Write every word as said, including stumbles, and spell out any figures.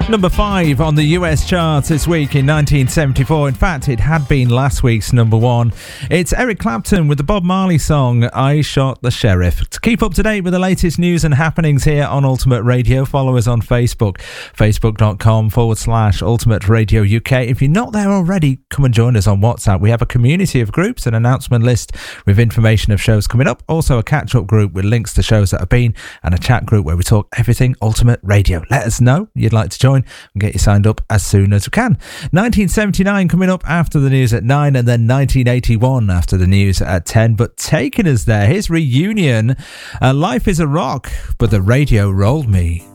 Number five on the U S charts this week in nineteen seventy-four. In fact, it had been last week's number one. It's Eric Clapton with the Bob Marley song, I Shot the Sheriff. To keep up to date with the latest news and happenings here on Ultimate Radio, follow us on Facebook, facebook.com forward slash Ultimate Radio U K. If you're not there already, come and join us on WhatsApp. We have a community of groups, an announcement list with information of shows coming up, also a catch-up group with links to shows that have been, and a chat group where we talk everything Ultimate Radio. Let us know you'd like to join and get you signed up as soon as we can. nineteen seventy-nine coming up after the news at nine, and then nineteen eighty-one after the news at ten. But taking us there, his reunion, uh, Life is a Rock, but the radio rolled me.